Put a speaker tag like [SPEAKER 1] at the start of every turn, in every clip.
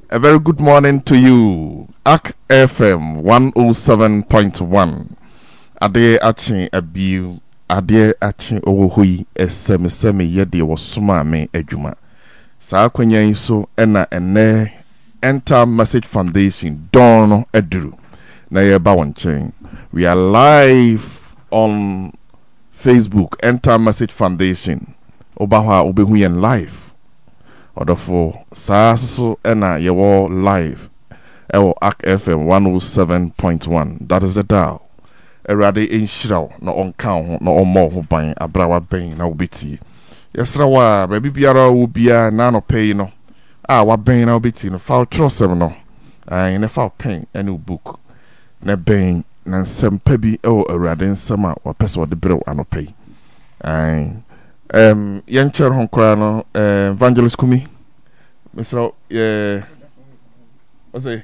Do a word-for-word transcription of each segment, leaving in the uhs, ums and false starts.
[SPEAKER 1] A very good morning to you. A C F M one oh seven point one. Ade achi abiu, ade achi owohui esemi semi yede wasuma me ejuma. Saa kwenya iso ena ene Enter Message Foundation dono eduru. Na yeba wanchen. We are live on Facebook, Enter Message Foundation. Obawa obehuyen live. Odofo saa so ena yewo live. Ewo A C F M one oh seven point one. That is the dial. Erade enshiraw na onka ho na omo ho ban abrawa ben na obeti. Yesra wa baby biara obia na no pay no. Ah wa ben na obeti no fa trosem no. Ai na fa pen any book. Na ben na sempa bi ewo erade nsema wa pese de brew anopay. Ai um yencher hon kra no uh, Evangelist Kumi Mister yeah what's it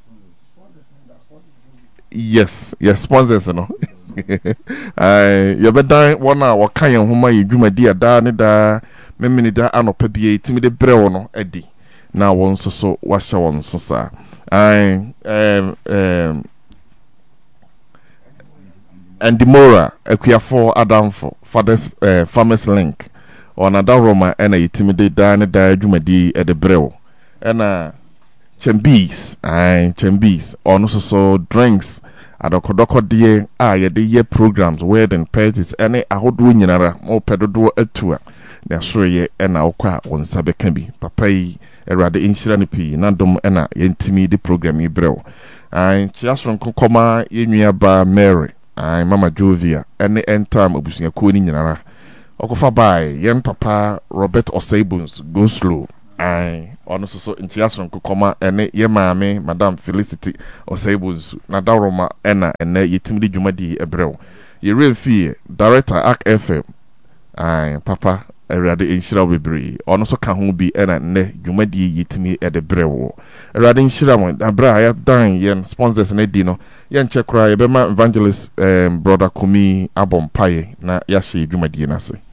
[SPEAKER 1] yes yes sponsors no I you better one hour kan yan homa yedwumadi ada ne da memini da anopa bia timi de brew no edi na won so so wa hye won so sa I um um and Demora Equiafo Adamfo Fathers uh, Farmers Link on Adaroma and a timid dan da jumadi at the brew and a chambis and chambis on so drinks at a kodoko de ah ye de year programs wedding parties any a hot winera more pedodo a tour na so ye and a kwa on sabe can be papai a rather insurance p nandom and a yentimi the program ye brew and just from Kokoma ye ba Mary I Mama Jovia any end time obusunya ko ni nyinara okofa bai yen papa Robert Osabuns go slow I ono so so ntiasron kokoma ene ye maame Madam Felicity Osabuns na daroma ena ene yetimdi dwumadi ebrew ye refi director A C F M I papa Erade enshira bebre ono so ka ho bi ena ne dwumadi yetimi ede brew Erade enshira mo abra ya dan yen sponsors na di no yen check cry ye be ma Evangelist um, brother Kumi Abompaye na ya hye dwumadi na se